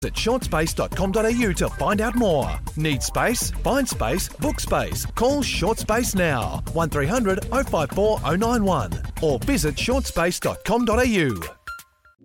at shortspace.com.au to find out more. Need space? Find space, book space. Call Short Space now, 1300 054 091 or visit shortspace.com.au.